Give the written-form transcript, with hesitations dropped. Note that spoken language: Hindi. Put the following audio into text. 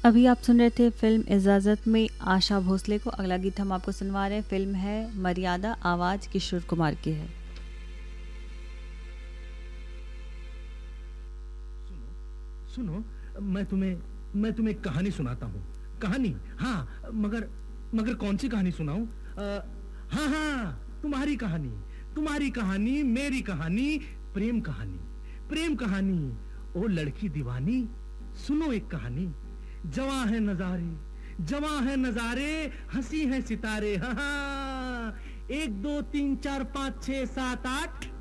अभी आप सुन रहे थे फिल्म इजाज़त में आशा भोसले को। अगला गीत हम आपको सुनवा रहे हैं, फिल्म है मर्यादा, आवाज़ किशोर कुमार की है। सुनो, मैं तुम्हें कहानी सुनाता हूँ। कहानी, हाँ, मगर कौन सी कहानी सुनाऊं? हाँ हाँ, तुम्हारी कहानी, मेरी कहानी, प्रेम कहानी। प्रेम कहानी। ओ लड़की दीवानी, सुनो एक कहानी। जवां है नजारे, हंसी है सितारे। हाँ हाँ, 1 2 3 4 5 6 7 8